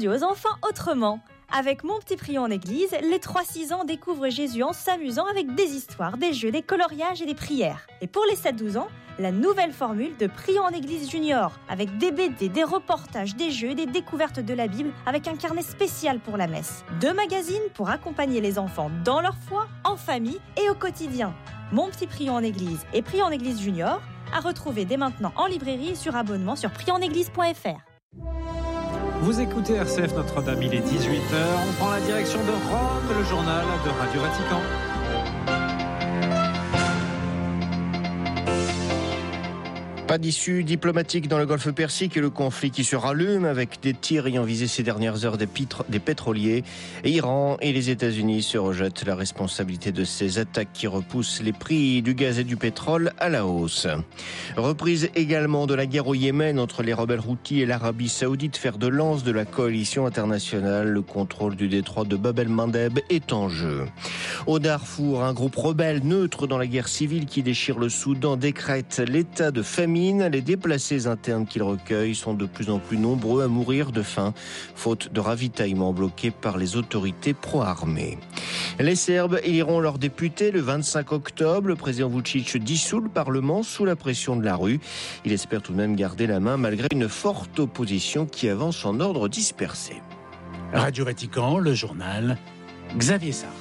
Aux enfants autrement. Avec Mon Petit Prion en Église, les 3-6 ans découvrent Jésus en s'amusant avec des histoires, des jeux, des coloriages et des prières. Et pour les 7-12 ans, la nouvelle formule de Prion en Église Junior, avec des BD, des reportages, des jeux et des découvertes de la Bible, avec un carnet spécial pour la messe. 2 magazines pour accompagner les enfants dans leur foi, en famille et au quotidien. Mon Petit Prion en Église et Prion en Église Junior, à retrouver dès maintenant en librairie et sur abonnement sur prionenéglise.fr. Vous écoutez RCF Notre-Dame, il est 18h. On prend la direction de Rome, le journal de Radio Vatican. Pas d'issue diplomatique dans le golfe Persique et le conflit qui se rallume avec des tirs ayant visé ces dernières heures des pétroliers. Et Iran et les États-Unis se rejettent la responsabilité de ces attaques qui repoussent les prix du gaz et du pétrole à la hausse. Reprise également de la guerre au Yémen entre les rebelles Houthis et l'Arabie Saoudite, fer de lance de la coalition internationale. Le contrôle du détroit de Bab el-Mandeb est en jeu. Au Darfour, un groupe rebelle neutre dans la guerre civile qui déchire le Soudan décrète l'état de famine. Les déplacés internes qu'il recueille sont de plus en plus nombreux à mourir de faim, faute de ravitaillement bloqué par les autorités pro-armées. Les Serbes éliront leurs députés le 25 octobre. Le président Vučić dissout le Parlement sous la pression de la rue. Il espère tout de même garder la main malgré une forte opposition qui avance en ordre dispersé. Radio Vatican, le journal Xavier Sartre.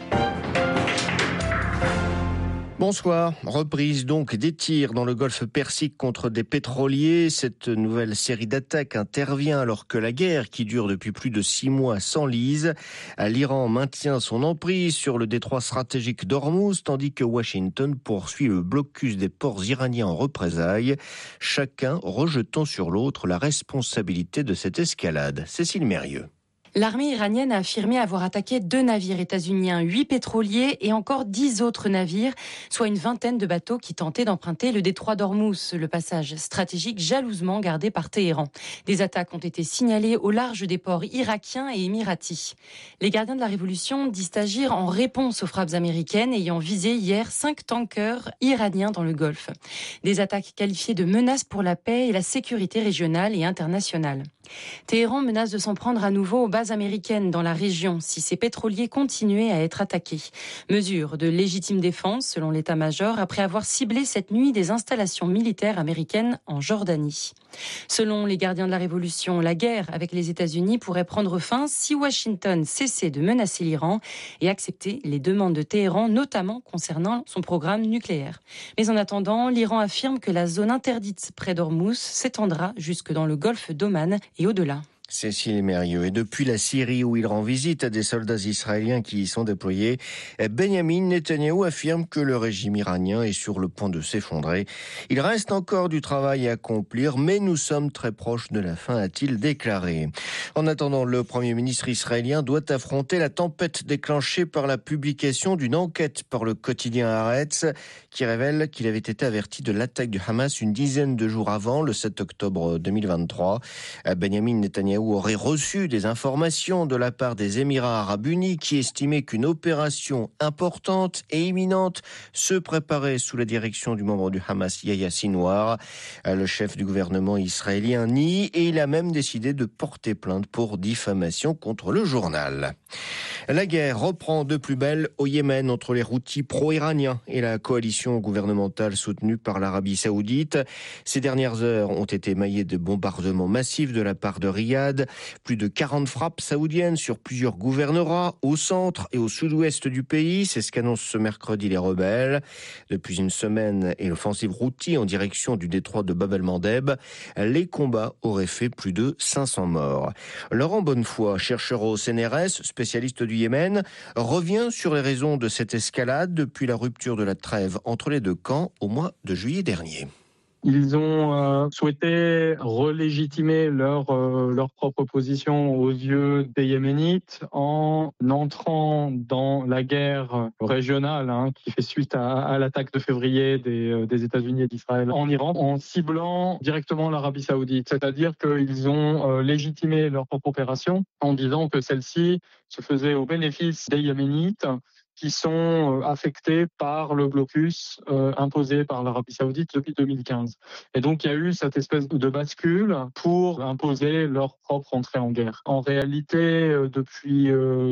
Bonsoir. Reprise donc des tirs dans le golfe Persique contre des pétroliers. Cette nouvelle série d'attaques intervient alors que la guerre, qui dure depuis plus de 6 mois, s'enlise. L'Iran maintient son emprise sur le détroit stratégique d'Ormuz, tandis que Washington poursuit le blocus des ports iraniens en représailles, chacun rejetant sur l'autre la responsabilité de cette escalade. Cécile Mérieux. L'armée iranienne a affirmé avoir attaqué 2 navires états-uniens, 8 pétroliers et encore 10 autres navires, soit une vingtaine de bateaux qui tentaient d'emprunter le détroit d'Ormuz, le passage stratégique jalousement gardé par Téhéran. Des attaques ont été signalées au large des ports irakiens et émiratis. Les gardiens de la révolution disent agir en réponse aux frappes américaines ayant visé hier 5 tankers iraniens dans le Golfe. Des attaques qualifiées de menaces pour la paix et la sécurité régionale et internationale. Téhéran menace de s'en prendre à nouveau aux bases américaines dans la région si ces pétroliers continuaient à être attaqués. Mesure de légitime défense selon l'état-major après avoir ciblé cette nuit des installations militaires américaines en Jordanie. Selon les gardiens de la révolution, la guerre avec les États-Unis pourrait prendre fin si Washington cessait de menacer l'Iran et acceptait les demandes de Téhéran, notamment concernant son programme nucléaire. Mais en attendant, l'Iran affirme que la zone interdite près d'Ormuz s'étendra jusque dans le golfe d'Oman et au-delà. Cécile Mérieux. Et depuis la Syrie où il rend visite à des soldats israéliens qui y sont déployés, Benyamin Netanyahou affirme que le régime iranien est sur le point de s'effondrer. Il reste encore du travail à accomplir, mais nous sommes très proches de la fin, a-t-il déclaré. En attendant, le Premier ministre israélien doit affronter la tempête déclenchée par la publication d'une enquête par le quotidien Haaretz qui révèle qu'il avait été averti de l'attaque du Hamas une dizaine de jours avant, le 7 octobre 2023. Benyamin Netanyahou aurait reçu des informations de la part des Émirats arabes unis qui estimaient qu'une opération importante et imminente se préparait sous la direction du membre du Hamas, Yahya Sinwar. Le chef du gouvernement israélien nie et il a même décidé de porter plainte pour diffamation contre le journal. La guerre reprend de plus belle au Yémen entre les Houthis pro-iraniens et la coalition gouvernementale soutenue par l'Arabie Saoudite. Ces dernières heures ont été maillées de bombardements massifs de la part de Riyad. Plus de 40 frappes saoudiennes sur plusieurs gouvernorats au centre et au sud-ouest du pays. C'est ce qu'annoncent ce mercredi les rebelles. Depuis une semaine et l'offensive Houthi en direction du détroit de Bab el-Mandeb, les combats auraient fait plus de 500 morts. Laurent Bonnefoy, chercheur au CNRS, spécialiste du Yémen, revient sur les raisons de cette escalade depuis la rupture de la trêve entre les deux camps au mois de juillet dernier. Ils ont souhaité relégitimer leur propre position aux yeux des Yéménites en entrant dans la guerre régionale qui fait suite à l'attaque de février des États-Unis et d'Israël en Iran, en ciblant directement l'Arabie Saoudite. C'est-à-dire qu'ils ont légitimé leur propre opération en disant que celle-ci se faisait au bénéfice des Yéménites qui sont affectés par le blocus imposé par l'Arabie Saoudite depuis 2015. Et donc il y a eu cette espèce de bascule pour imposer leur propre entrée en guerre. En réalité, depuis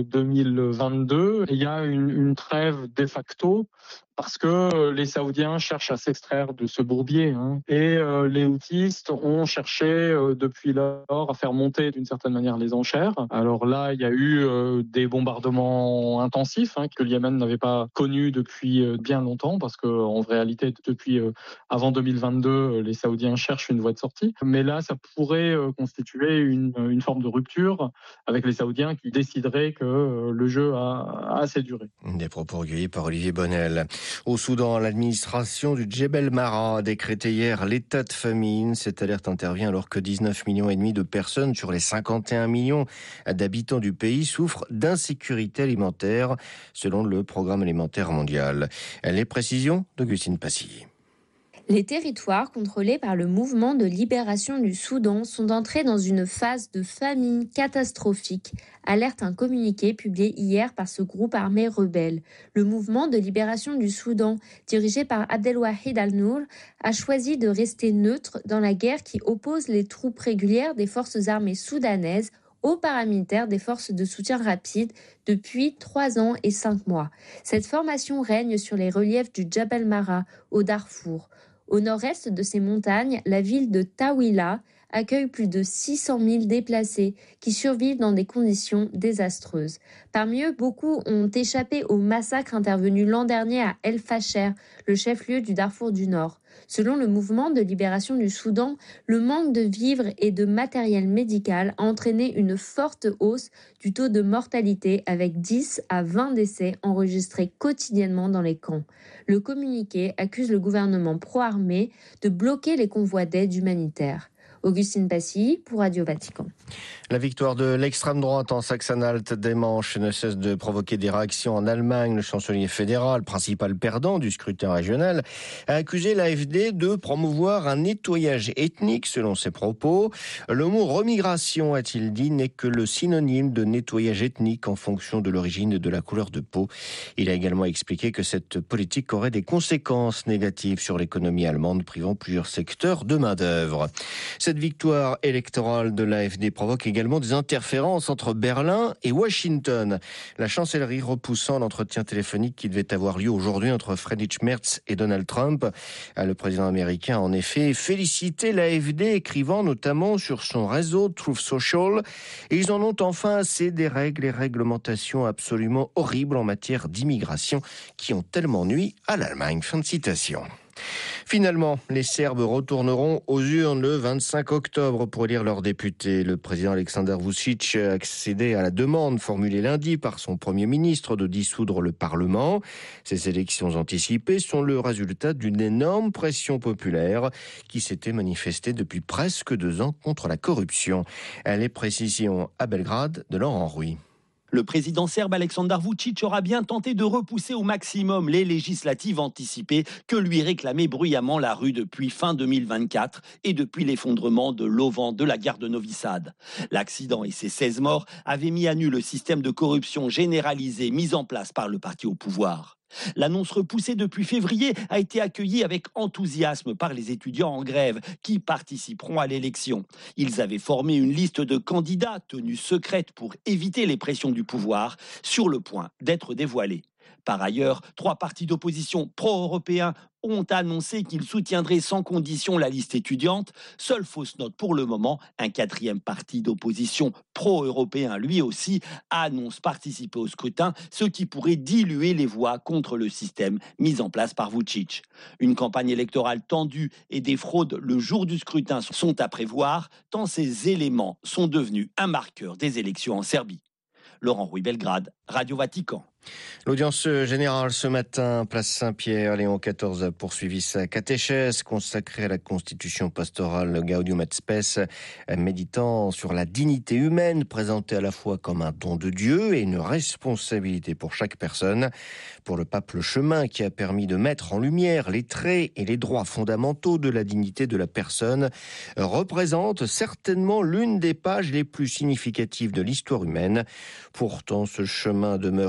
2022, il y a une trêve de facto parce que les Saoudiens cherchent à s'extraire de ce bourbier. Et les houthistes ont cherché depuis lors à faire monter d'une certaine manière les enchères. Alors là, il y a eu des bombardements intensifs que le Yémen n'avait pas connus depuis bien longtemps, parce qu'en réalité, depuis avant 2022, les Saoudiens cherchent une voie de sortie. Mais là, ça pourrait constituer une forme de rupture avec les Saoudiens qui décideraient que le jeu a assez duré. Des propos recueillis par Olivier Bonnel. Au Soudan, l'administration du Djebel Mara a décrété hier l'état de famine. Cette alerte intervient alors que 19,5 millions de personnes sur les 51 millions d'habitants du pays souffrent d'insécurité alimentaire, selon le Programme alimentaire mondial. Les précisions d'Augustine Passy. Les territoires contrôlés par le mouvement de libération du Soudan sont entrés dans une phase de famine catastrophique, alerte un communiqué publié hier par ce groupe armé rebelle. Le mouvement de libération du Soudan, dirigé par Abdelwahid Al-Nour, a choisi de rester neutre dans la guerre qui oppose les troupes régulières des forces armées soudanaises aux paramilitaires des forces de soutien rapide depuis 3 ans et 5 mois. Cette formation règne sur les reliefs du Djebel Mara, au Darfour. Au nord-est de ces montagnes, la ville de Tawila accueille plus de 600 000 déplacés qui survivent dans des conditions désastreuses. Parmi eux, beaucoup ont échappé au massacre intervenu l'an dernier à El Fasher, le chef-lieu du Darfour du Nord. Selon le mouvement de libération du Soudan, le manque de vivres et de matériel médical a entraîné une forte hausse du taux de mortalité avec 10 à 20 décès enregistrés quotidiennement dans les camps. Le communiqué accuse le gouvernement pro-armé de bloquer les convois d'aide humanitaire. Augustine Passy pour Radio Vatican. La victoire de l'extrême droite en Saxe-Anhalt des Manches ne cesse de provoquer des réactions en Allemagne. Le chancelier fédéral, principal perdant du scrutin régional, a accusé l'AfD de promouvoir un nettoyage ethnique selon ses propos. Le mot remigration, a-t-il dit, n'est que le synonyme de nettoyage ethnique en fonction de l'origine et de la couleur de peau. Il a également expliqué que cette politique aurait des conséquences négatives sur l'économie allemande, privant plusieurs secteurs de main-d'œuvre. Cette victoire électorale de l'AfD provoque également des interférences entre Berlin et Washington. La chancellerie repoussant l'entretien téléphonique qui devait avoir lieu aujourd'hui entre Friedrich Merz et Donald Trump. Le président américain a en effet félicité l'AfD, écrivant notamment sur son réseau Truth Social. Et ils en ont enfin assez des règles et réglementations absolument horribles en matière d'immigration qui ont tellement nui à l'Allemagne. Fin de citation. Finalement, les Serbes retourneront aux urnes le 25 octobre pour élire leurs députés. Le président Aleksandar Vučić a accédé à la demande formulée lundi par son Premier ministre de dissoudre le Parlement. Ces élections anticipées sont le résultat d'une énorme pression populaire qui s'était manifestée depuis presque 2 ans contre la corruption. Les précisions à Belgrade de Laurent Rouy. Le président serbe Aleksandar Vučić aura bien tenté de repousser au maximum les législatives anticipées que lui réclamait bruyamment la rue depuis fin 2024 et depuis l'effondrement de l'auvent de la gare de Novi Sad. L'accident et ses 16 morts avaient mis à nu le système de corruption généralisé mis en place par le parti au pouvoir. L'annonce repoussée depuis février a été accueillie avec enthousiasme par les étudiants en grève qui participeront à l'élection. Ils avaient formé une liste de candidats tenus secrète pour éviter les pressions du pouvoir, sur le point d'être dévoilée. Par ailleurs, 3 partis d'opposition pro-européens ont annoncé qu'ils soutiendraient sans condition la liste étudiante. Seule fausse note pour le moment, un 4e parti d'opposition pro-européen, lui aussi, annonce participer au scrutin, ce qui pourrait diluer les voix contre le système mis en place par Vučić. Une campagne électorale tendue et des fraudes le jour du scrutin sont à prévoir, tant ces éléments sont devenus un marqueur des élections en Serbie. Laurent Rouy, Belgrade, Radio Vatican. L'audience générale ce matin, place Saint-Pierre, Léon XIV a poursuivi sa catéchèse consacrée à la constitution pastorale Gaudium et Spes, méditant sur la dignité humaine présentée à la fois comme un don de Dieu et une responsabilité pour chaque personne. Pour le pape, le chemin qui a permis de mettre en lumière les traits et les droits fondamentaux de la dignité de la personne représente certainement l'une des pages les plus significatives de l'histoire humaine. Pourtant, ce chemin demeure inachevé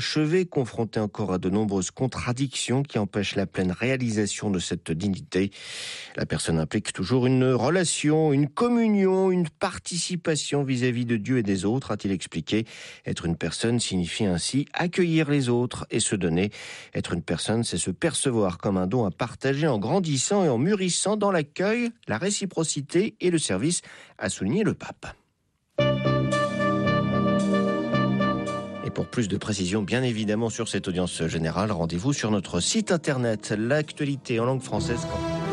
inachevé, confronté encore à de nombreuses contradictions qui empêchent la pleine réalisation de cette dignité. La personne implique toujours une relation, une communion, une participation vis-à-vis de Dieu et des autres, a-t-il expliqué. Être une personne signifie ainsi accueillir les autres et se donner. Être une personne, c'est se percevoir comme un don à partager en grandissant et en mûrissant dans l'accueil, la réciprocité et le service, a souligné le pape. Et pour plus de précisions, bien évidemment, sur cette audience générale, rendez-vous sur notre site internet, l'actualité en langue française.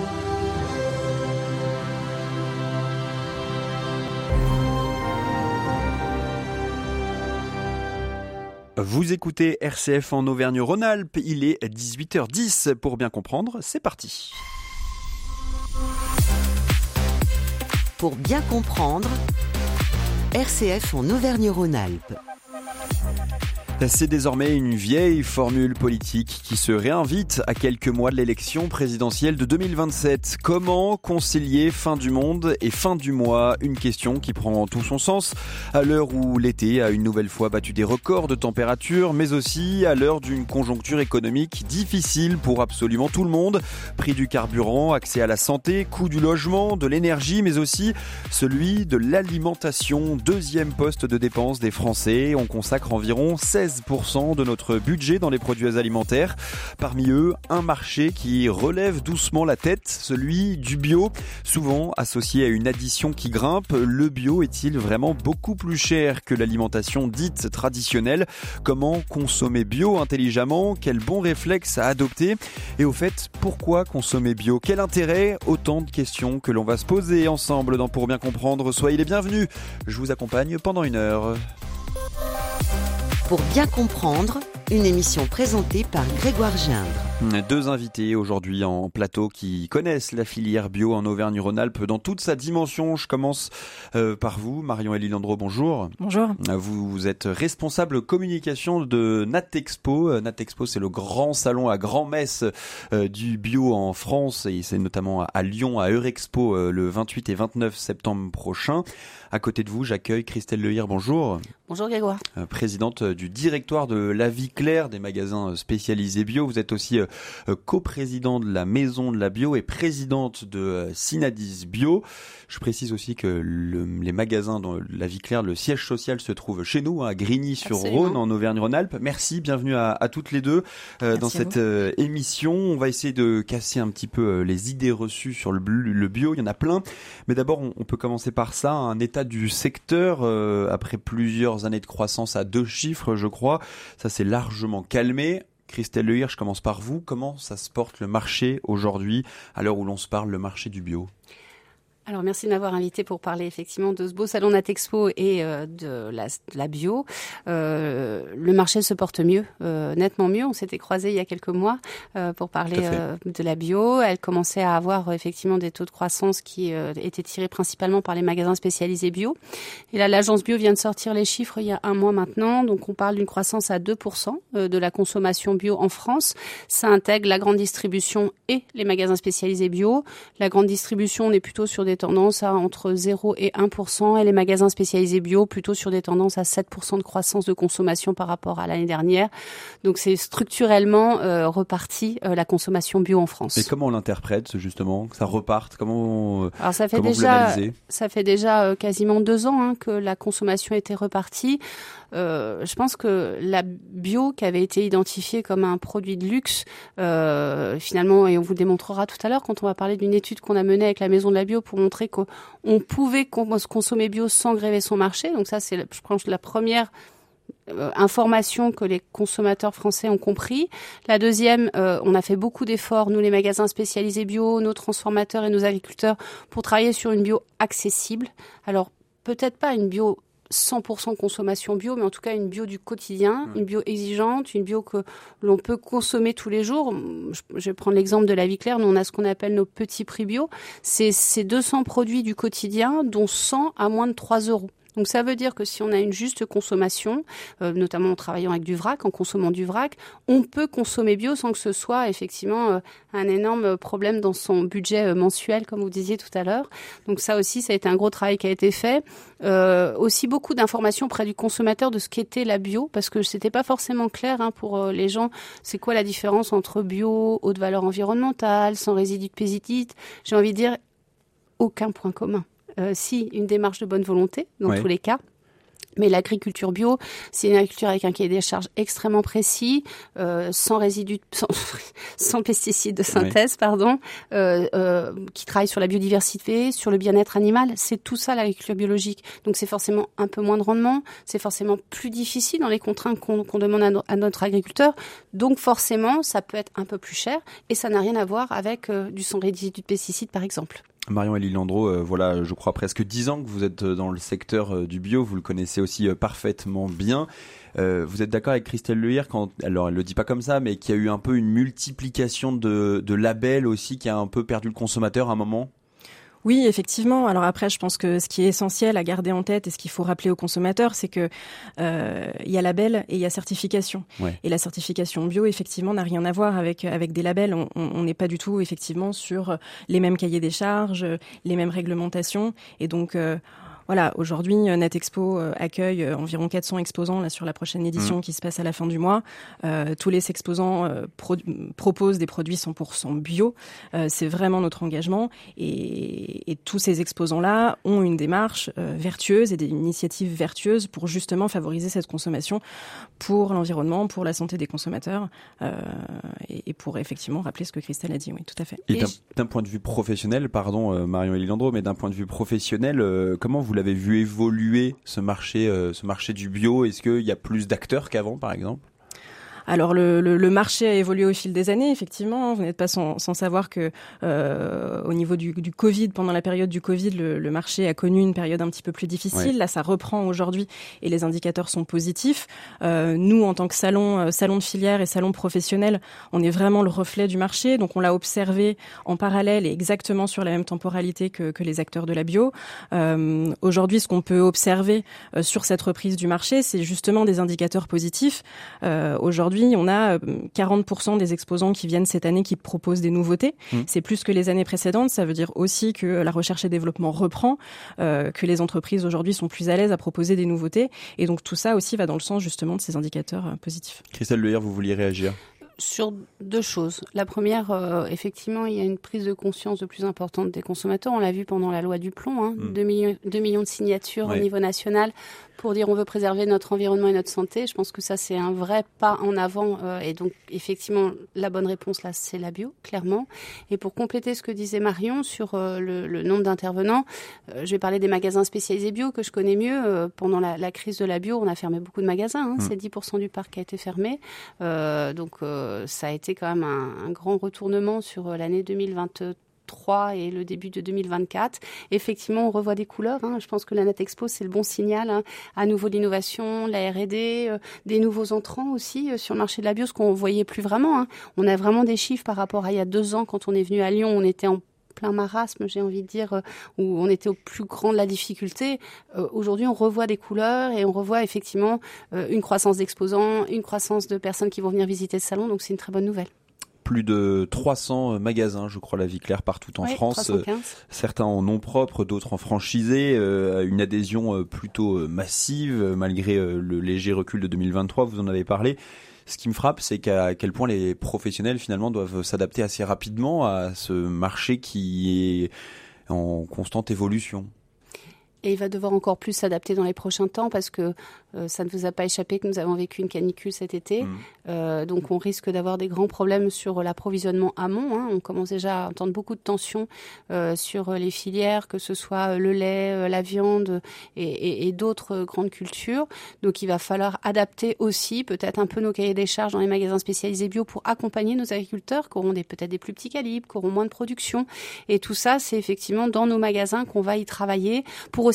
Vous écoutez RCF en Auvergne-Rhône-Alpes, il est 18h10. Pour bien comprendre, c'est parti. Pour bien comprendre, RCF en Auvergne-Rhône-Alpes. C'est désormais une vieille formule politique qui se réinvite à quelques mois de l'élection présidentielle de 2027. Comment concilier fin du monde et fin du mois ? Une question qui prend tout son sens à l'heure où l'été a une nouvelle fois battu des records de température, mais aussi à l'heure d'une conjoncture économique difficile pour absolument tout le monde. Prix du carburant, accès à la santé, coût du logement, de l'énergie, mais aussi celui de l'alimentation. Deuxième poste de dépense des Français. On consacre environ 16% de notre budget dans les produits alimentaires. Parmi eux, un marché qui relève doucement la tête, celui du bio. Souvent associé à une addition qui grimpe, le bio est-il vraiment beaucoup plus cher que l'alimentation dite traditionnelle ? Comment consommer bio intelligemment ? Quel bon réflexe à adopter ? Et au fait, pourquoi consommer bio ? Quel intérêt ? Autant de questions que l'on va se poser ensemble dans Pour bien comprendre. Soyez les bienvenus. Je vous accompagne pendant 1 heure. Pour bien comprendre, une émission présentée par Grégoire Gindre. 2 invités aujourd'hui en plateau qui connaissent la filière bio en Auvergne-Rhône-Alpes dans toute sa dimension. Je commence par vous, Marion-Élie Landreau, bonjour. Bonjour. Vous êtes responsable communication de Natexpo. Natexpo, c'est le grand salon à Grand-Metz du bio en France et c'est notamment à Lyon, à Eurexpo, le 28 et 29 septembre prochain. À côté de vous, j'accueille Christelle Lehir, bonjour. Bonjour Grégoire. Présidente du directoire de La Vie Claire, des magasins spécialisés bio. Vous êtes aussi coprésidente de la Maison de la Bio et présidente de Synadis Bio. Je précise aussi que les magasins de La Vie Claire, le siège social se trouve chez nous, à Grigny-sur-Rhône, en Auvergne-Rhône-Alpes. Merci, bienvenue à toutes les deux dans cette émission. On va essayer de casser un petit peu les idées reçues sur le bio. Il y en a plein. Mais d'abord, on peut commencer par ça. Un état du secteur après plusieurs années de croissance à 2 chiffres, je crois. Ça s'est largement calmé. Christelle Lehir, je commence par vous. Comment ça se porte le marché aujourd'hui, à l'heure où l'on se parle, le marché du bio ? Alors merci de m'avoir invité pour parler effectivement de ce beau salon Natexpo et de la bio. Le marché se porte mieux, nettement mieux. On s'était croisés il y a quelques mois pour parler de la bio. Elle commençait à avoir effectivement des taux de croissance qui étaient tirés principalement par les magasins spécialisés bio. Et là, l'agence bio vient de sortir les chiffres il y a 1 mois maintenant. Donc on parle d'une croissance à 2% de la consommation bio en France. Ça intègre la grande distribution et les magasins spécialisés bio. La grande distribution, on est plutôt sur des tendances à entre 0 et 1% et les magasins spécialisés bio plutôt sur des tendances à 7% de croissance de consommation par rapport à l'année dernière. Donc c'est structurellement reparti la consommation bio en France. Et comment on l'interprète justement, que ça reparte ? Comment Alors ça fait déjà quasiment 2 ans que la consommation était repartie. Je pense que la bio qui avait été identifiée comme un produit de luxe, finalement, et on vous le démontrera tout à l'heure quand on va parler d'une étude qu'on a menée avec la Maison de la Bio pour montrer qu'on pouvait consommer bio sans gréver son marché. Donc ça, c'est, je pense, la première information que les consommateurs français ont compris. La deuxième, on a fait beaucoup d'efforts, nous les magasins spécialisés bio, nos transformateurs et nos agriculteurs, pour travailler sur une bio accessible. Alors, peut-être pas une bio 100% consommation bio, mais en tout cas une bio du quotidien, une bio exigeante, une bio que l'on peut consommer tous les jours. Je vais prendre l'exemple de La Vie Claire. Nous, on a ce qu'on appelle nos petits prix bio. C'est 200 produits du quotidien, dont 100 à moins de 3 €. Donc ça veut dire que si on a une juste consommation, notamment en travaillant avec du vrac, en consommant du vrac, on peut consommer bio sans que ce soit effectivement un énorme problème dans son budget mensuel, comme vous disiez tout à l'heure. Donc ça aussi, ça a été un gros travail qui a été fait. Aussi beaucoup d'informations auprès du consommateur de ce qu'était la bio, parce que c'était pas forcément clair pour les gens. C'est quoi la différence entre bio, haute valeur environnementale, sans résidus de pesticide? J'ai envie de dire aucun point commun. Si, une démarche de bonne volonté, dans tous les cas. Mais l'agriculture bio, c'est une agriculture avec un cahier des charges extrêmement précis, sans résidus, sans pesticides de synthèse, qui travaille sur la biodiversité, sur le bien-être animal. C'est tout ça l'agriculture biologique. Donc c'est forcément un peu moins de rendement, c'est forcément plus difficile dans les contraintes qu'on demande à notre agriculteur. Donc forcément, ça peut être un peu plus cher et ça n'a rien à voir avec du sans résidus de pesticides, par exemple. Marion-Élie Landreau, voilà, je crois presque 10 ans que vous êtes dans le secteur du bio, vous le connaissez aussi parfaitement bien. Vous êtes d'accord avec Christelle Lehir alors elle le dit pas comme ça, mais qu'il y a eu un peu une multiplication de labels aussi, qui a un peu perdu le consommateur à un moment? Oui, effectivement. Alors après, je pense que ce qui est essentiel à garder en tête et ce qu'il faut rappeler aux consommateurs, c'est que il y a label et il y a certification. Ouais. Et la certification bio, effectivement, n'a rien à voir avec des labels. On n'est pas du tout, effectivement, sur les mêmes cahiers des charges, les mêmes réglementations. Et donc voilà, aujourd'hui, Natexpo accueille environ 400 exposants là sur la prochaine édition qui se passe à la fin du mois. Tous les exposants proposent des produits 100% bio. C'est vraiment notre engagement. Et tous ces exposants-là ont une démarche vertueuse et des initiatives vertueuses pour justement favoriser cette consommation pour l'environnement, pour la santé des consommateurs et pour effectivement rappeler ce que Christelle a dit. Oui, tout à fait. Et d'un point de vue professionnel, pardon Marion-Élie Landreau, mais d'un point de vue professionnel, comment vous l'avez vu évoluer ce marché du bio? Est-ce qu'il y a plus d'acteurs qu'avant, par exemple? Alors le marché a évolué au fil des années, effectivement. Vous n'êtes pas sans savoir que au niveau du Covid, pendant la période du Covid, le marché a connu une période un petit peu plus difficile. Ouais. Là, ça reprend aujourd'hui et les indicateurs sont positifs. Nous, en tant que salon de filière et salon professionnel, on est vraiment le reflet du marché. Donc, on l'a observé en parallèle et exactement sur la même temporalité que les acteurs de la bio. Aujourd'hui, ce qu'on peut observer sur cette reprise du marché, c'est justement des indicateurs positifs. Aujourd'hui, on a 40% des exposants qui viennent cette année qui proposent des nouveautés. C'est plus que les années précédentes. Ça veut dire aussi que la recherche et développement reprend, que les entreprises aujourd'hui sont plus à l'aise à proposer des nouveautés. Et donc tout ça aussi va dans le sens justement de ces indicateurs positifs. Christelle Lehir, vous vouliez réagir ? Sur deux choses. La première, effectivement, il y a une prise de conscience de plus importante des consommateurs. On l'a vu pendant la loi du plomb, 2 millions de signatures au niveau national pour dire on veut préserver notre environnement et notre santé. Je pense que ça, c'est un vrai pas en avant. Et donc, effectivement, la bonne réponse, là, c'est la bio, clairement. Et pour compléter ce que disait Marion sur le nombre d'intervenants, je vais parler des magasins spécialisés bio que je connais mieux. Pendant la crise de la bio, on a fermé beaucoup de magasins. C'est 10% du parc qui a été fermé. Donc, ça a été quand même un grand retournement sur l'année 2023 et le début de 2024. Effectivement, on revoit des couleurs. Je pense que la Natexpo, c'est le bon signal. À nouveau de l'innovation, la R&D, des nouveaux entrants aussi sur le marché de la bio, ce qu'on ne voyait plus vraiment. On a vraiment des chiffres par rapport à il y a 2 ans, quand on est venu à Lyon, on était en plein marasme, j'ai envie de dire, où on était au plus grand de la difficulté. Aujourd'hui, on revoit des couleurs et on revoit effectivement une croissance d'exposants, une croissance de personnes qui vont venir visiter ce salon. Donc, c'est une très bonne nouvelle. Plus de 300 magasins, je crois, La Vie Claire, partout en France. 315. Certains en nom propre, d'autres en franchisé. Une adhésion plutôt massive, malgré le léger recul de 2023, vous en avez parlé. Ce qui me frappe, c'est qu'à quel point les professionnels, finalement, doivent s'adapter assez rapidement à ce marché qui est en constante évolution. Et il va devoir encore plus s'adapter dans les prochains temps parce que ça ne vous a pas échappé que nous avons vécu une canicule cet été. Donc on risque d'avoir des grands problèmes sur l'approvisionnement amont. On commence déjà à entendre beaucoup de tensions sur les filières, que ce soit le lait, la viande et d'autres grandes cultures. Donc il va falloir adapter aussi peut-être un peu nos cahiers des charges dans les magasins spécialisés bio pour accompagner nos agriculteurs qui auront peut-être des plus petits calibres, qui auront moins de production. Et tout ça, c'est effectivement dans nos magasins qu'on va y travailler pour aussi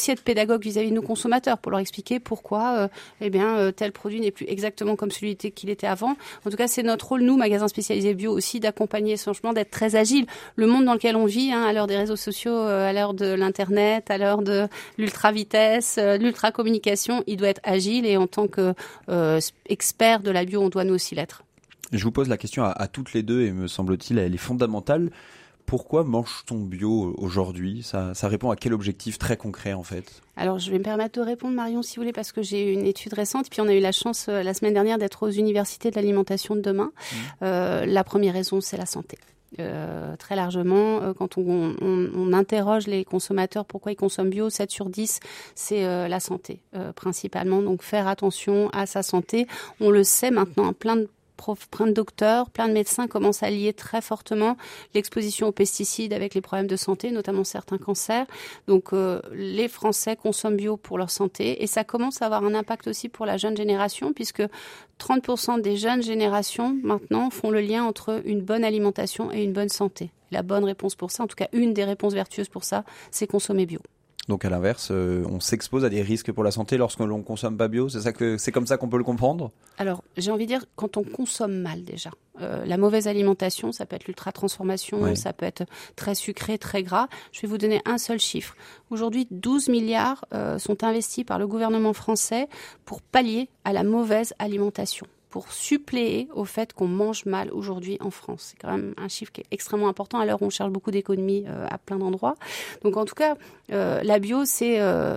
aussi être pédagogue vis-à-vis de nos consommateurs pour leur expliquer pourquoi tel produit n'est plus exactement comme celui qu'il était avant. En tout cas, c'est notre rôle, nous, magasins spécialisés bio aussi, d'accompagner ce changement, d'être très agile. Le monde dans lequel on vit, à l'heure des réseaux sociaux, à l'heure de l'internet, à l'heure de l'ultra-vitesse, l'ultra-communication, il doit être agile et en tant que expert de la bio, on doit nous aussi l'être. Je vous pose la question à toutes les deux et me semble-t-il, elle est fondamentale. Pourquoi mange-t-on bio aujourd'hui ? Ça répond à quel objectif très concret en fait ? Alors je vais me permettre de répondre Marion si vous voulez parce que j'ai une étude récente puis on a eu la chance la semaine dernière d'être aux universités de l'alimentation de demain. La première raison c'est la santé. Très largement, quand on interroge les consommateurs pourquoi ils consomment bio, 7 sur 10 c'est la santé principalement, donc faire attention à sa santé. On le sait maintenant, plein de docteurs, plein de médecins commencent à lier très fortement l'exposition aux pesticides avec les problèmes de santé, notamment certains cancers. Donc les Français consomment bio pour leur santé et ça commence à avoir un impact aussi pour la jeune génération puisque 30% des jeunes générations maintenant font le lien entre une bonne alimentation et une bonne santé. La bonne réponse pour ça, en tout cas une des réponses vertueuses pour ça, c'est consommer bio. Donc à l'inverse, on s'expose à des risques pour la santé lorsque l'on consomme pas bio. C'est comme ça qu'on peut le comprendre ? Alors, j'ai envie de dire, quand on consomme mal déjà, la mauvaise alimentation, ça peut être l'ultra-transformation, ça peut être très sucré, très gras. Je vais vous donner un seul chiffre. Aujourd'hui, 12 milliards sont investis par le gouvernement français pour pallier à la mauvaise alimentation, pour suppléer au fait qu'on mange mal aujourd'hui en France. C'est quand même un chiffre qui est extrêmement important à l'heure où on cherche beaucoup d'économies à plein d'endroits. Donc en tout cas, la bio, c'est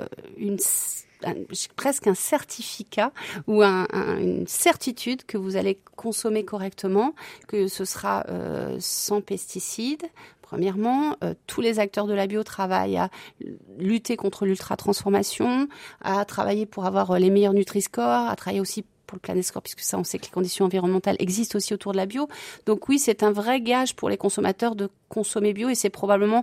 presque un certificat ou une certitude que vous allez consommer correctement, que ce sera sans pesticides. Premièrement, tous les acteurs de la bio travaillent à lutter contre l'ultra-transformation, à travailler pour avoir les meilleurs Nutri-Score, à travailler aussi pour le Planet-Score, puisque ça, on sait que les conditions environnementales existent aussi autour de la bio. Donc oui, c'est un vrai gage pour les consommateurs de consommer bio et c'est probablement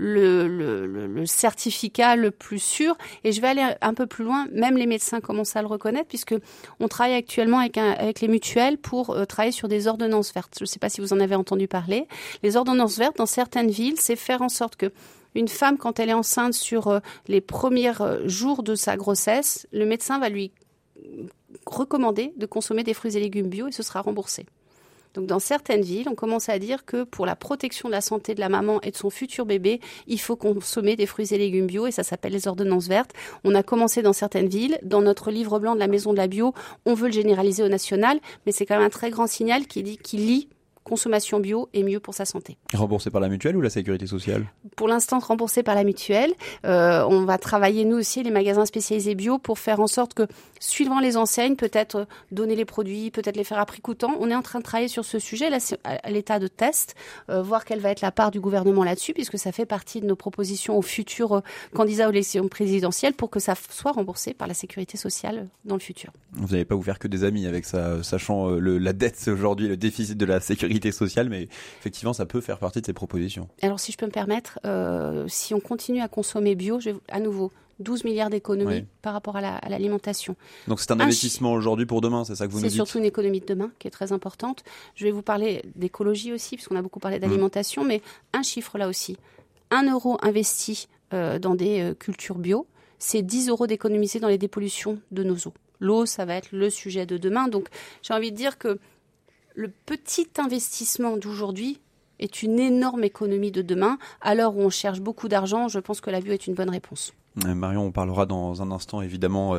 le certificat le plus sûr. Et je vais aller un peu plus loin, même les médecins commencent à le reconnaître, puisque on travaille actuellement avec les mutuelles pour travailler sur des ordonnances vertes. Je ne sais pas si vous en avez entendu parler. Les ordonnances vertes, dans certaines villes, c'est faire en sorte que une femme, quand elle est enceinte sur les premiers jours de sa grossesse, le médecin va lui recommander de consommer des fruits et légumes bio et ce sera remboursé. Donc dans certaines villes, on commence à dire que pour la protection de la santé de la maman et de son futur bébé, il faut consommer des fruits et légumes bio et ça s'appelle les ordonnances vertes. On a commencé dans certaines villes. Dans notre livre blanc de la Maison de la Bio, on veut le généraliser au national, mais c'est quand même un très grand signal qui lie consommation bio est mieux pour sa santé. Remboursé par la mutuelle ou la sécurité sociale ? Pour l'instant, remboursé par la mutuelle. On va travailler, nous aussi, les magasins spécialisés bio pour faire en sorte que, suivant les enseignes, peut-être donner les produits, peut-être les faire à prix coûtant. On est en train de travailler sur ce sujet. Là, c'est à l'état de test, voir quelle va être la part du gouvernement là-dessus, puisque ça fait partie de nos propositions aux futurs candidats aux élections présidentielles pour que ça soit remboursé par la sécurité sociale dans le futur. Vous n'allez pas vous faire que des amis avec ça, sachant la dette aujourd'hui, le déficit de la sécurité sociale, mais effectivement, ça peut faire partie de ces propositions. Alors, si je peux me permettre, si on continue à consommer bio, à nouveau, 12 milliards d'économies par rapport à l'alimentation. Donc, c'est un investissement aujourd'hui pour demain, c'est ça que vous nous dites ? C'est surtout une économie de demain qui est très importante. Je vais vous parler d'écologie aussi, puisqu'on a beaucoup parlé d'alimentation, mais un chiffre là aussi. 1 euro investi dans des cultures bio, c'est 10 euros d'économiser dans les dépollutions de nos eaux. L'eau, ça va être le sujet de demain. Donc, j'ai envie de dire que le petit investissement d'aujourd'hui est une énorme économie de demain. À l'heure où on cherche beaucoup d'argent, je pense que la bio est une bonne réponse. Marion, on parlera dans un instant évidemment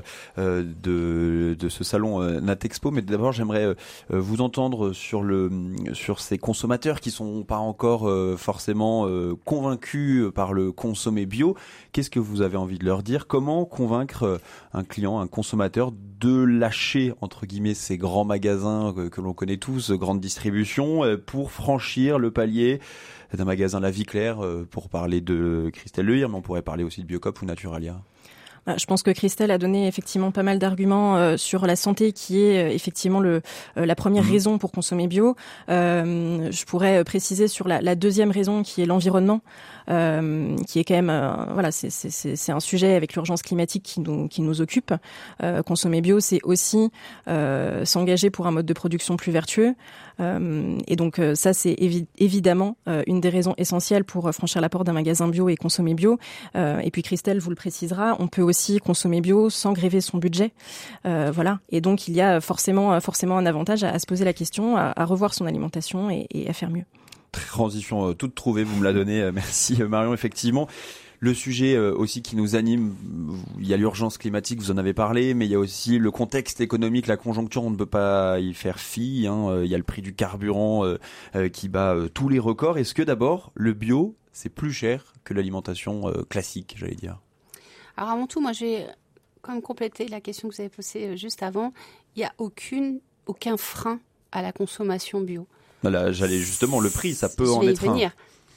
de ce salon Natexpo, mais d'abord j'aimerais vous entendre sur ces consommateurs qui sont pas encore forcément convaincus par le consommer bio. Qu'est-ce que vous avez envie de leur dire ? Comment convaincre un client, un consommateur de lâcher entre guillemets ces grands magasins que l'on connaît tous, grande distribution, pour franchir le palier d'un magasin La Vie Claire, pour parler de Christelle Lehir, mais on pourrait parler aussi de Biocop ou Naturalia. Je pense que Christelle a donné effectivement pas mal d'arguments sur la santé qui est effectivement la première raison pour consommer bio. Je pourrais préciser sur la deuxième raison qui est l'environnement, qui est quand même c'est un sujet avec l'urgence climatique qui nous occupe. Consommer bio, c'est aussi s'engager pour un mode de production plus vertueux. Et donc ça, c'est évidemment une des raisons essentielles pour franchir la porte d'un magasin bio et consommer bio. Et puis Christelle vous le précisera, on peut aussi consommer bio sans gréver son budget. Voilà. Et donc il y a forcément un avantage à se poser la question, à revoir son alimentation et à faire mieux. Transition toute trouvée, vous me la donnez. Merci Marion, effectivement. Le sujet aussi qui nous anime, il y a l'urgence climatique, vous en avez parlé, mais il y a aussi le contexte économique, la conjoncture, on ne peut pas y faire fi. Il y a le prix du carburant qui bat tous les records. Est-ce que d'abord, le bio, c'est plus cher que l'alimentation classique, j'allais dire ? Alors avant tout, moi je vais quand même compléter la question que vous avez posée juste avant. Il n'y a aucun frein à la consommation bio. Là, j'allais justement, le prix, ça peut en être un.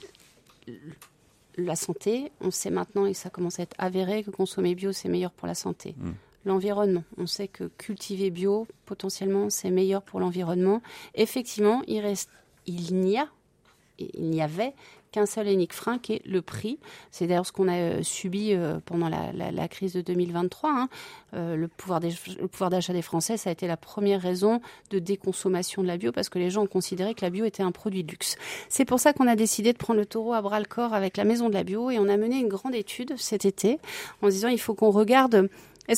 La santé, on sait maintenant, et ça commence à être avéré, que consommer bio, c'est meilleur pour la santé. L'environnement, on sait que cultiver bio, potentiellement, c'est meilleur pour l'environnement. Effectivement, il n'y avait qu'un seul et unique frein, qui est le prix. C'est d'ailleurs ce qu'on a subi pendant la crise de 2023. Le pouvoir d'achat des Français, ça a été la première raison de déconsommation de la bio, parce que les gens ont considéré que la bio était un produit de luxe. C'est pour ça qu'on a décidé de prendre le taureau à bras-le-corps avec la Maison de la Bio, et on a mené une grande étude cet été en disant il faut qu'on regarde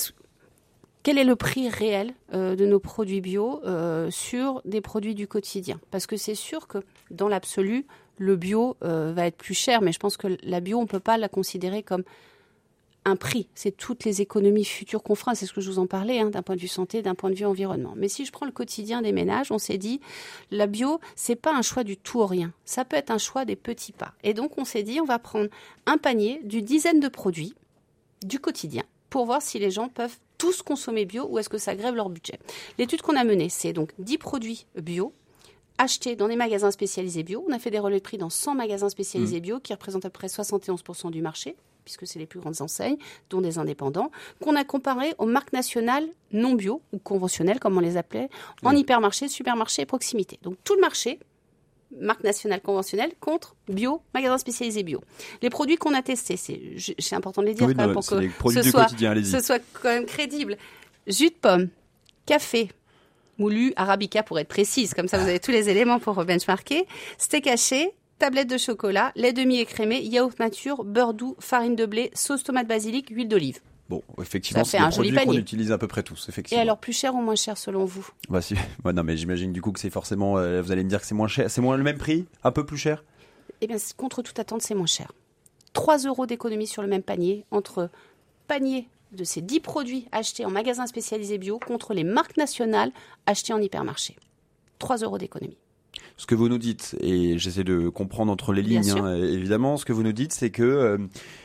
quel est le prix réel de nos produits bio sur des produits du quotidien. Parce que c'est sûr que dans l'absolu, le bio va être plus cher, mais je pense que la bio, on ne peut pas la considérer comme un prix. C'est toutes les économies futures qu'on fera, c'est ce que je vous en parlais, d'un point de vue santé, d'un point de vue environnement. Mais si je prends le quotidien des ménages, on s'est dit, la bio, c'est pas un choix du tout ou rien. Ça peut être un choix des petits pas. Et donc, on s'est dit, on va prendre un panier d'une dizaine de produits du quotidien pour voir si les gens peuvent tous consommer bio ou est-ce que ça grève leur budget. L'étude qu'on a menée, c'est donc 10 produits bio achetés dans des magasins spécialisés bio. On a fait des relevés de prix dans 100 magasins spécialisés bio qui représentent à peu près 71% du marché, puisque c'est les plus grandes enseignes, dont des indépendants, qu'on a comparé aux marques nationales non bio, ou conventionnelles, comme on les appelait, en hypermarché, supermarché et proximité. Donc tout le marché, marque nationale conventionnelle, contre bio, magasin spécialisé bio. Les produits qu'on a testés, c'est important de les dire quand même pour que ce soit quand même crédible. Jus de pomme, café, moulu arabica pour être précise, comme ça vous avez tous les éléments pour benchmarker, steak haché, tablette de chocolat, lait demi-écrémé, yaourt nature, beurre doux, farine de blé, sauce tomate basilic, huile d'olive. Bon, effectivement, c'est des produits qu'on utilise à peu près tous, effectivement. Et alors, plus cher ou moins cher selon vous ? Non, mais j'imagine du coup que c'est forcément, vous allez me dire que c'est moins cher, c'est moins le même prix, un peu plus cher ? Eh bien, contre toute attente, c'est moins cher. 3 € d'économie sur le même panier, entre panier de ces 10 produits achetés en magasin spécialisé bio contre les marques nationales achetées en hypermarché. 3 € d'économie. Ce que vous nous dites, et j'essaie de comprendre entre les lignes, évidemment, ce que vous nous dites, c'est que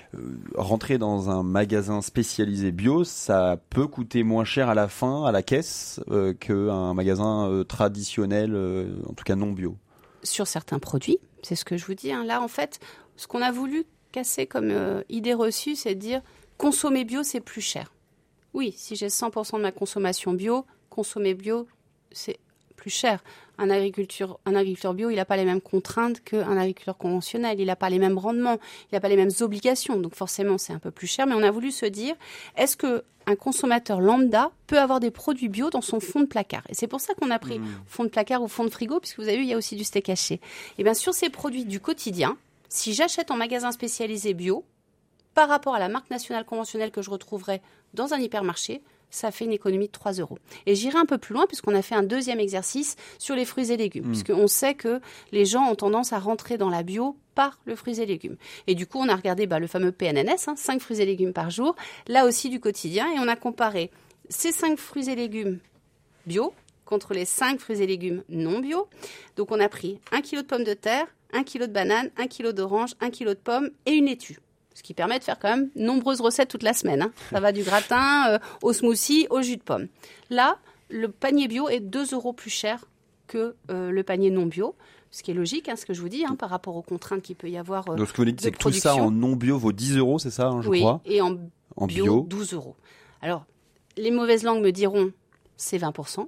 rentrer dans un magasin spécialisé bio, ça peut coûter moins cher à la fin, à la caisse, qu'un magasin traditionnel, en tout cas non bio. Sur certains produits, c'est ce que je vous dis. Là, en fait, ce qu'on a voulu casser comme idée reçue, c'est de dire consommer bio, c'est plus cher. Oui, si j'ai 100% de ma consommation bio, consommer bio, c'est plus cher. Un agriculteur bio, il n'a pas les mêmes contraintes qu'un agriculteur conventionnel. Il n'a pas les mêmes rendements, il n'a pas les mêmes obligations. Donc forcément, c'est un peu plus cher. Mais on a voulu se dire, est-ce qu'un consommateur lambda peut avoir des produits bio dans son fond de placard ? Et c'est pour ça qu'on a pris fond de placard ou fond de frigo, puisque vous avez vu, il y a aussi du steak haché. Et bien sur ces produits du quotidien, si j'achète en magasin spécialisé bio, par rapport à la marque nationale conventionnelle que je retrouverai dans un hypermarché, ça fait une économie de 3 €. Et j'irai un peu plus loin puisqu'on a fait un deuxième exercice sur les fruits et légumes. Puisqu'on sait que les gens ont tendance à rentrer dans la bio par le fruits et légumes. Et du coup, on a regardé le fameux PNNS, 5 fruits et légumes par jour, là aussi du quotidien. Et on a comparé ces 5 fruits et légumes bio contre les 5 fruits et légumes non bio. Donc on a pris 1 kg de pommes de terre, 1 kg de bananes, 1 kg d'oranges, 1 kg de pommes et une laitue. Ce qui permet de faire quand même nombreuses recettes toute la semaine. Ça va du gratin au smoothie, au jus de pomme. Là, le panier bio est 2 € plus cher que le panier non bio. Ce qui est logique, ce que je vous dis, par rapport aux contraintes qu'il peut y avoir. Donc ce que vous dites, c'est que tout ça en non bio vaut 10 €, c'est ça, je crois ? Oui, et en bio, 12 €. Alors, les mauvaises langues me diront, c'est 20%.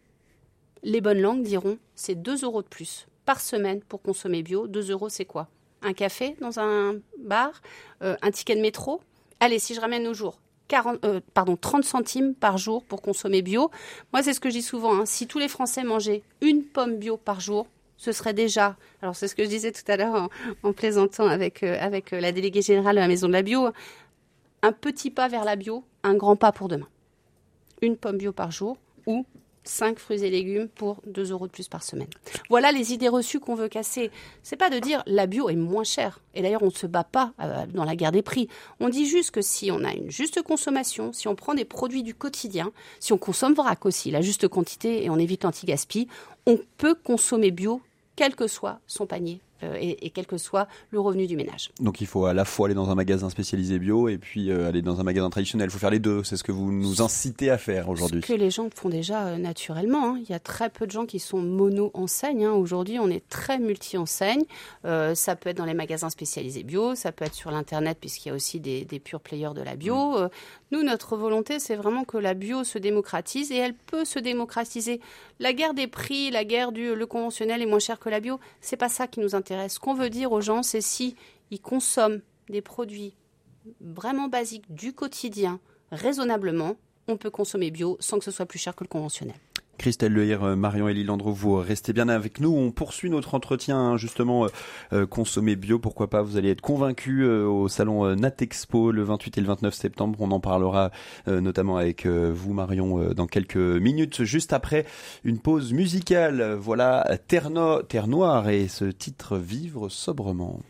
Les bonnes langues diront, c'est 2 € de plus par semaine pour consommer bio. 2 €, c'est quoi ? Un café dans un bar, un ticket de métro. Allez, si je ramène nos jours, 30 centimes par jour pour consommer bio. Moi, c'est ce que je dis souvent. Si tous les Français mangeaient une pomme bio par jour, ce serait déjà... Alors, c'est ce que je disais tout à l'heure en plaisantant avec la déléguée générale de la Maison de la Bio. Un petit pas vers la bio, un grand pas pour demain. Une pomme bio par jour ou 5 fruits et légumes pour 2 € de plus par semaine. Voilà les idées reçues qu'on veut casser. C'est pas de dire la bio est moins chère. Et d'ailleurs, on ne se bat pas dans la guerre des prix. On dit juste que si on a une juste consommation, si on prend des produits du quotidien, si on consomme vrac aussi, la juste quantité et on évite l'anti-gaspi, on peut consommer bio, quel que soit son panier. Et quel que soit le revenu du ménage. Donc il faut à la fois aller dans un magasin spécialisé bio et puis aller dans un magasin traditionnel. Il faut faire les deux, c'est ce que vous nous incitez à faire aujourd'hui. Ce que les gens font déjà naturellement. Il y a très peu de gens qui sont mono-enseignes. Aujourd'hui, on est très multi-enseignes. Ça peut être dans les magasins spécialisés bio, ça peut être sur l'Internet puisqu'il y a aussi des pure players de la bio. Nous, notre volonté, c'est vraiment que la bio se démocratise et elle peut se démocratiser. La guerre des prix, la guerre le conventionnel est moins cher que la bio, c'est pas ça qui nous intéresse. Ce qu'on veut dire aux gens, c'est si ils consomment des produits vraiment basiques du quotidien, raisonnablement, on peut consommer bio sans que ce soit plus cher que le conventionnel. Christelle Lehir, Marion-Élie Landreau, vous restez bien avec nous. On poursuit notre entretien, justement, consommer bio, pourquoi pas. Vous allez être convaincus au salon Natexpo le 28 et le 29 septembre. On en parlera notamment avec vous, Marion, dans quelques minutes, juste après une pause musicale. Voilà, Terre Noire et ce titre Vivre sobrement.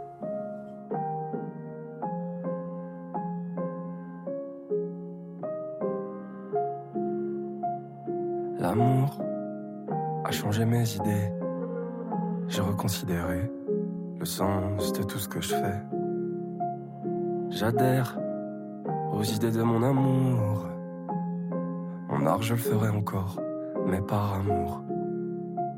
L'amour a changé mes idées. J'ai reconsidéré le sens de tout ce que je fais. J'adhère aux idées de mon amour. En art, je le ferai encore, mais par amour.